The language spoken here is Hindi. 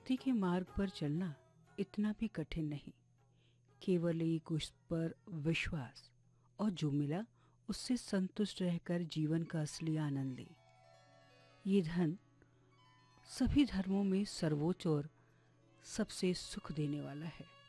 मुक्ति के मार्ग पर चलना इतना भी कठिन नहीं। केवल एक उस पर विश्वास और जो मिला उससे संतुष्ट रहकर जीवन का असली आनंद ले। ये धन सभी धर्मों में सर्वोच्च और सबसे सुख देने वाला है।